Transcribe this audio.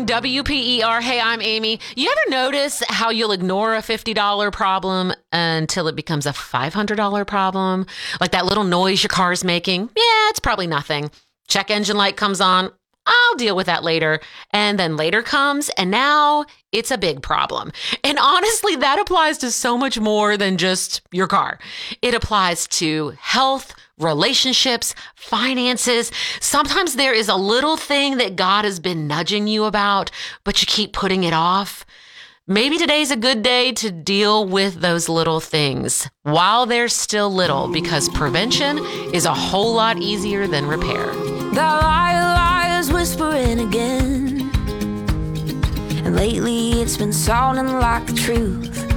WPER. Hey, I'm Amy. You ever notice how you'll ignore a $50 problem until it becomes a $500 problem? Like that little noise your car's making? Yeah, it's probably nothing. Check engine light comes on. I'll deal with that later. And then later comes, and now it's a big problem. And honestly, that applies to so much more than just your car. It applies to health, relationships, finances. Sometimes there is a little thing that God has been nudging you about, but you keep putting it off. Maybe today's a good day to deal with those little things while they're still little, because prevention is a whole lot easier than repair. The liars whispering again, and lately it's been sounding like the truth.